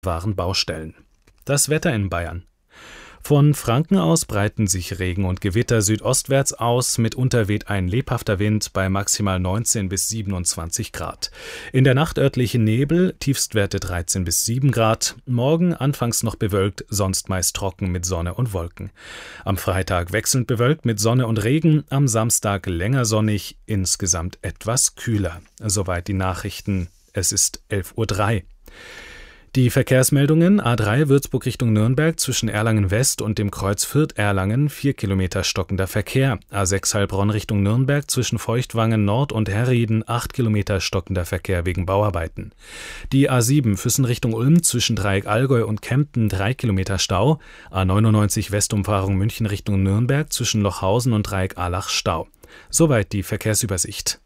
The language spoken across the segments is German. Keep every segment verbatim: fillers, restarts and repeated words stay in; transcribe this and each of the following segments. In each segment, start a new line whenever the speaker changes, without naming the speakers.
waren Baustellen. Das Wetter in Bayern. Von Franken aus breiten sich Regen und Gewitter südostwärts aus, mitunter weht ein lebhafter Wind bei maximal neunzehn bis siebenundzwanzig Grad. In der Nacht örtliche Nebel, Tiefstwerte dreizehn bis sieben Grad, morgen anfangs noch bewölkt, sonst meist trocken mit Sonne und Wolken. Am Freitag wechselnd bewölkt mit Sonne und Regen, am Samstag länger sonnig, insgesamt etwas kühler. Soweit die Nachrichten, es ist elf Uhr drei. Die Verkehrsmeldungen: A drei Würzburg Richtung Nürnberg zwischen Erlangen West und dem Kreuz Fürth-Erlangen vier Kilometer stockender Verkehr. A sechs Heilbronn Richtung Nürnberg zwischen Feuchtwangen Nord und Herrieden acht Kilometer stockender Verkehr wegen Bauarbeiten. Die A sieben Füssen Richtung Ulm zwischen Dreieck Allgäu und Kempten drei Kilometer Stau. A neunundneunzig Westumfahrung München Richtung Nürnberg zwischen Lochhausen und Dreieck Allach Stau. Soweit die Verkehrsübersicht.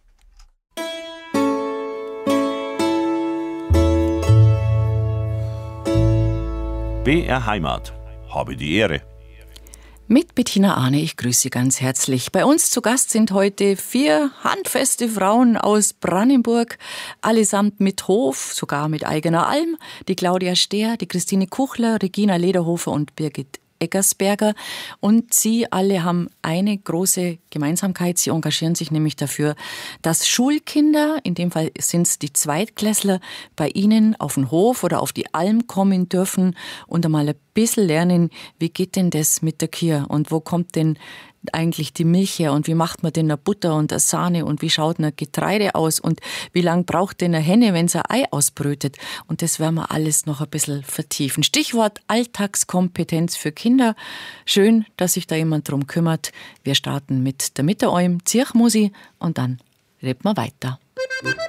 B R Heimat. Habe die Ehre.
Mit Bettina Arne, ich grüße Sie ganz herzlich. Bei uns zu Gast sind heute vier handfeste Frauen aus Brandenburg, allesamt mit Hof, sogar mit eigener Alm. Die Claudia Stehr, die Christine Kuchler, Regina Lederhofer und Birgit Eggersberger. Und Sie alle haben eine große Gemeinsamkeit. Sie engagieren sich nämlich dafür, dass Schulkinder, in dem Fall sind es die Zweitklässler, bei Ihnen auf den Hof oder auf die Alm kommen dürfen und einmal ein bisschen lernen, wie geht denn das mit der Kühe und wo kommt denn eigentlich die Milch her und wie macht man denn eine Butter und eine Sahne und wie schaut ein Getreide aus und wie lang braucht denn eine Henne, wenn sie ein Ei ausbrütet. Und das werden wir alles noch ein bisschen vertiefen. Stichwort Alltagskompetenz für Kinder. Schön, dass sich da jemand drum kümmert. Wir starten mit der Mitteräum, Zirchmusi und dann reden wir weiter.